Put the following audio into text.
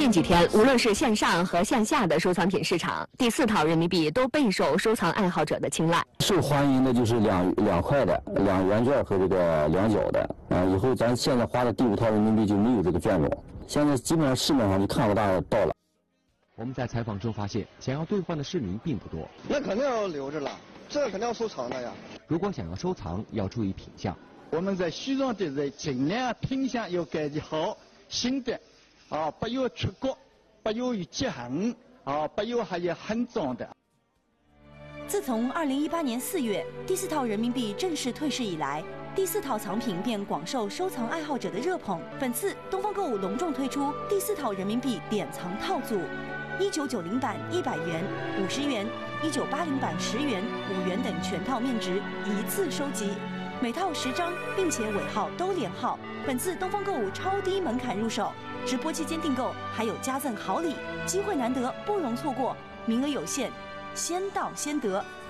近几天，无论是线上和线下的收藏品市场，第4套人民币都备受收藏爱好者的青睐。 受欢迎的就是两块的、2元券和这个2角的。以后咱现在花的第5套人民币就没有这个券种，现在基本上市面上就看不到了。 我们在采访中发现，想要兑换的市民并不多。 那肯定要留着了，这个肯定要收藏的呀。 如果想要收藏，要注意品相。 我们在西装的人尽量品相要改的好，新的，不要出国，不要有折痕，不要还有很脏的。 自从2018年4月第4套人民币正式退市以来，第4套藏品便广受收藏爱好者的热捧。本次东方购物隆重推出第4套人民币典藏套组，1990版100元、50元、1980版10元、5元等全套面值一次收集，每套10张，并且尾号都连号。本次东方购物超低门槛入手，直播期间订购还有加赠好礼，机会难得，不容错过，名额有限，先到先得。